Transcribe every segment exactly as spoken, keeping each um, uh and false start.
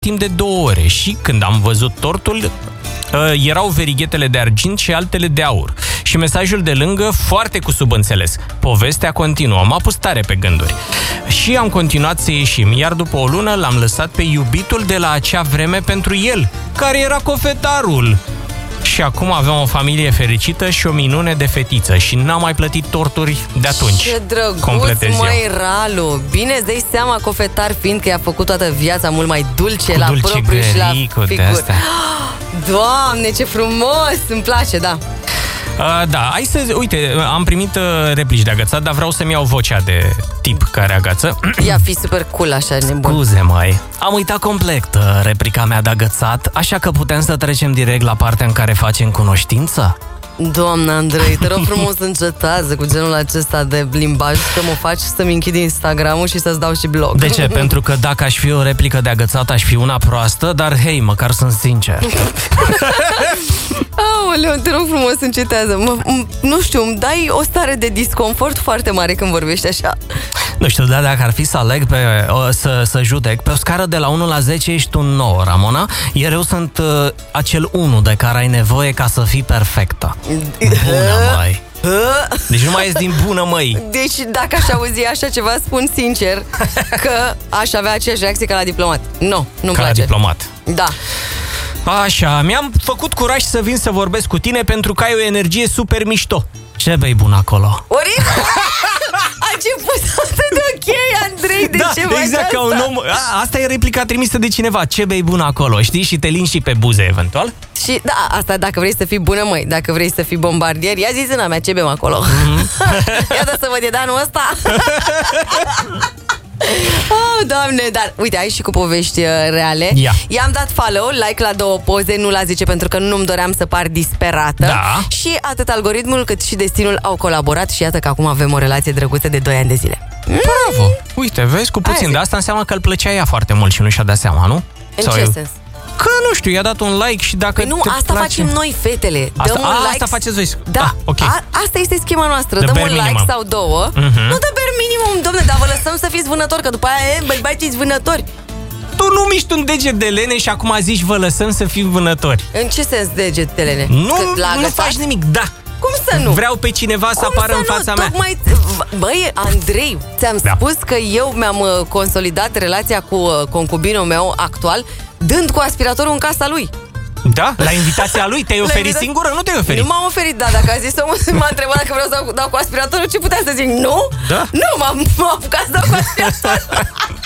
timp de două ore și când am văzut tortul, erau verighetele de argint și altele de aur. Și mesajul de lângă foarte cu subînțeles. Povestea continuă. M-a pus tare pe gânduri. Și am continuat să ieșim, iar după o lună l-am lăsat pe iubitul de la acea vreme pentru el, care era cofetarul. Și acum avem o familie fericită și o minune de fetiță și n-am mai plătit torturi de atunci. Ce drăguț, măi, Ralu. Bine îți dai seama, cofetar fiind, că i-a făcut toată viața mult mai dulce, cu la propriu și la figur. Doamne, ce frumos, îmi place, da. Uh, da, hai să... Uite, am primit uh, replici de agățat, dar vreau să-mi iau vocea de tip care agață. Ia, fi super cool așa, nebun. Scuze, mai. Am uitat complet uh, replica mea de agățat, așa că putem să trecem direct la partea în care facem cunoștință? Doamne, Andrei, te rog frumos, încetează cu genul acesta de limbaj, că mă faci să-mi închid Instagram-ul și să-ți dau și blog. De ce? Pentru că dacă aș fi o replică de agățat, aș fi una proastă, dar hei, măcar sunt sincer. Aoleu, te rog frumos, încetează. Mă, nu știu, îmi dai o stare de disconfort foarte mare când vorbești așa. Nu știu, dar dacă ar fi să aleg pe, o, să, să judec, pe o scară de la unu la zece ești un nouă, Ramona, iar eu sunt uh, acel unu de care ai nevoie ca să fii perfectă. Bună, măi. Deci nu mai ești din bună, măi. Deci dacă aș auzi așa ceva, spun sincer că aș avea aceeași reacție ca la diplomat. Nu, no, nu-mi ca place. La diplomat. Da. Așa, mi-am făcut curaj să vin să vorbesc cu tine pentru că ai o energie super mișto. Ce bei bun acolo? Oribil! A început atât de ok, Andrei, de da, ce faci exact, asta? Ca un om, a, asta e replica trimisă de cineva. Ce bei bun acolo, știi? Și te lini și pe buze, eventual. Și da, asta dacă vrei să fii bună, măi, dacă vrei să fii bombardier, ia zi zâna mea, ce bem acolo? Mm-hmm. Iată să văd, e de anul ăsta. Oh, Doamne, dar uite, ai și cu povești uh, reale. Ia. I-am dat follow, like la două poze, nu la zice pentru că nu-mi doream să par disperată. Da. Și atât algoritmul cât și destinul au colaborat și iată că acum avem o relație drăguță de doi ani de zile. Bravo! Uite, vezi, cu puțin de asta înseamnă că îl plăcea ea foarte mult și nu și-a dat seama, nu? În Sau ce eu? sens? Că, nu știu, i-a dat un like și dacă păi nu, te asta place... facem noi, fetele. Asta, Dăm un a, like. asta faceți voi. Da, ah, okay. a, asta este schema noastră. The Dăm un minimum. like sau două. Uh-huh. Nu dă bare minimum, domne, dar vă lăsăm să fiți vânători, că după aia, e, băi, fiți vânători. Tu nu miști un deget de lene și acum zici vă lăsăm să fim vânători. În ce sens deget de lene? Nu, nu faci nimic, da. Cum să nu? Vreau pe cineva să Cum apară să în nu? fața mea. Tocmai... Băi, Andrei, ți-am da. spus că eu mi-am consolidat relația cu concubinul meu actual dând cu aspiratorul în casa lui. Da? La invitația lui? Te-ai oferit invita... singură? Nu te-ai oferit? Nu m-am oferit, da. Dacă a zis omul, m-a întrebat dacă vreau să dau cu aspiratorul, ce putea să zic? Nu? Da? Nu, m-am, m-am apucat să dau cu aspiratorul.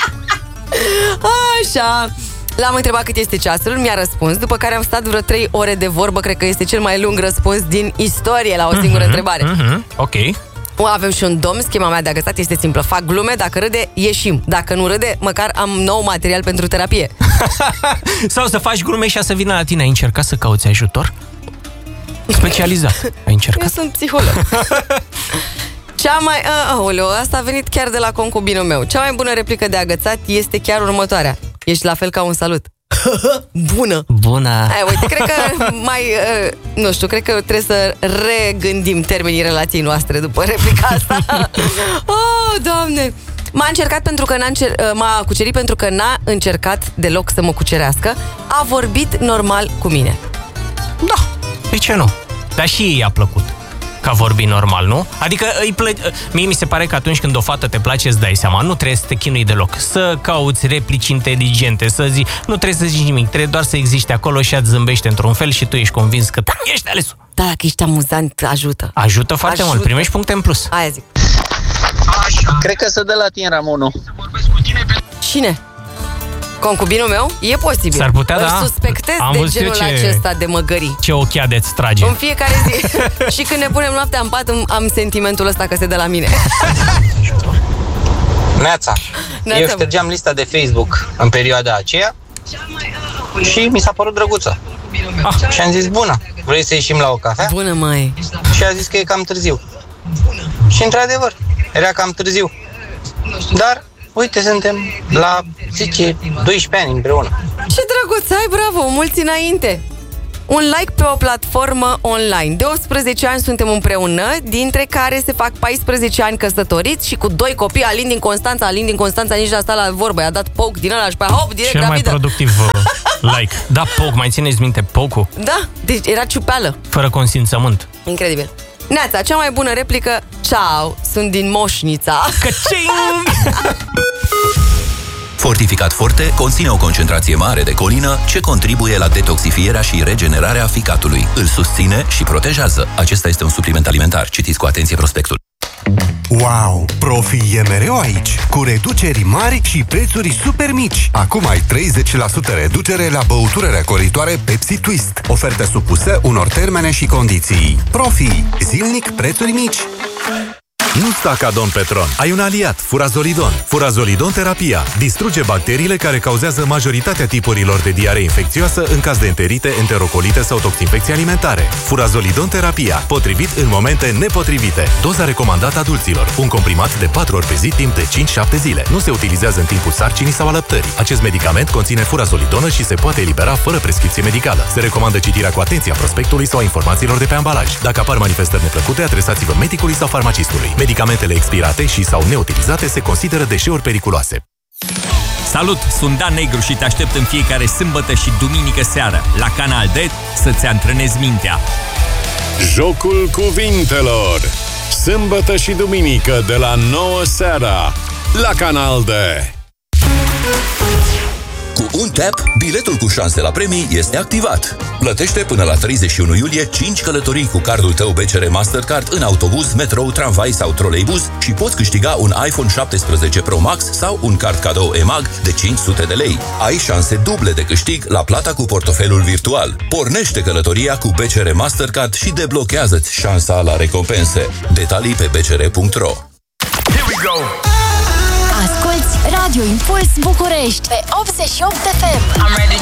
Așa. L-am întrebat cât este ceasul, mi-a răspuns, după care am stat vreo trei ore de vorbă, cred că este cel mai lung răspuns din istorie la o singură mm-hmm, întrebare. Mm-hmm, ok. Avem și un domn, schema mea de agățat este simplă. Fac glume, dacă râde, ieșim. Dacă nu râde, măcar am nou material pentru terapie. Sau să faci glume și a să vină la tine. Ai încercat să cauți ajutor? Specializat. Ai încercat? Eu sunt psiholog. Cea mai... Aoleu, asta a venit chiar de la concubinul meu. Cea mai bună replică de agățat este chiar următoarea. Ești la fel ca un salut. Bună! Bună! Hai, uite, cred că mai... Uh, nu știu, cred că trebuie să regândim termenii relației noastre după replica asta. Oh, Doamne! M-a încercat pentru că n-a încer... M-a cucerit pentru că n-a încercat deloc să mă cucerească. A vorbit normal cu mine. Da, de ce nu? Dar și ei a plăcut că vorbi normal, nu? Adică îi plă... mie mi se pare că atunci când o fată te place, îți dai seama, nu trebuie să te chinui deloc, să cauți replici inteligente, să zici, nu trebuie să zici nimic, trebuie doar să existe acolo și ea-ți zâmbește într-un fel și tu ești convins că ești alesul. Da, dacă ești amuzant, ajută. Ajută foarte ajută. mult, primești puncte în plus. Aia zic. Așa. Cred că se dă la tine, Ramonu. Cine? Concubinul meu? E posibil. S-ar putea, Îl da. suspectez Am de genul ce... acesta de măgării. Ce ochiade-ți trage. În fiecare zi. Și când ne punem noaptea în pat, am sentimentul ăsta că se dă la mine. Neața. Neața. Eu ștergeam lista de Facebook în perioada aceea și mi s-a părut drăguță. Ah. Și am zis, bună, vrei să ieșim la o cafea? Bună, mai. Și a zis că e cam târziu. Și într-adevăr, era cam târziu. Dar uite, suntem la zece doisprezece ani împreună. Ce drăguț, ai, bravo, mulți înainte. un like pe o platformă online. De optsprezece ani suntem împreună, dintre care se fac paisprezece ani căsătoriți și cu doi copii. Alin din Constanța, Alin din Constanța nici n-a stat la vorbă, i-a dat poc din ăla și pe hop, direct Cel gravidă. mai productiv uh, like. Da, poc, mai țineți minte pocul? Da, deci era ciupeală. Fără consimțământ. Incredibil. Neața, cea mai bună replică: ciao, sunt din Moșnița. Căcing! Fortificat Forte conține o concentrație mare de colină ce contribuie la detoxifierea și regenerarea ficatului. Îl susține și protejează. Acesta este un supliment alimentar. Citiți cu atenție prospectul. Wow! Profi e mereu aici, cu reduceri mari și prețuri super mici. Acum ai treizeci la sută reducere la băutură răcoritoare Pepsi Twist. Ofertă supusă unor termene și condiții. Profi, zilnic prețuri mici. Nu sta ca Don Petron. Ai un aliat, Furazolidon. Furazolidon terapia distruge bacteriile care cauzează majoritatea tipurilor de diaree infecțioasă în caz de enterite, enterocolite sau toxinfecții alimentare. Furazolidon terapia, potrivit în momente nepotrivite. Doza recomandată adulților. Un comprimat de patru ori pe zi timp de cinci șapte zile. Nu se utilizează în timpul sarcinii sau alăptării. Acest medicament conține furazolidonă și se poate elibera fără prescripție medicală. Se recomandă citirea cu atenție a prospectului sau a informațiilor de pe ambalaj. Dacă apar manifestări neplăcute, adresați-vă medicului sau farmacistului. Medicamentele expirate și sau neutilizate se consideră deșeuri periculoase. Salut! Sunt Dan Negru și te aștept în fiecare sâmbătă și duminică seară la Canal D să-ți antrenezi mintea. Jocul cuvintelor. Sâmbătă și duminică de la nouă seara la Canal D. Cu un tap, biletul cu șanse la premii este activat. Plătește până la treizeci și unu iulie cinci călătorii cu cardul tău B C R Mastercard în autobuz, metrou, tramvai sau troleibuz și poți câștiga un iPhone șaptesprezece Pro Max sau un card cadou E M A G de cinci sute de lei. Ai șanse duble de câștig la plata cu portofelul virtual. Pornește călătoria cu B C R Mastercard și deblochează-ți șansa la recompense. Detalii pe b c r punct r o. Here we go! Asculți Radio Impuls București pe optzeci și opt F M. I'm ready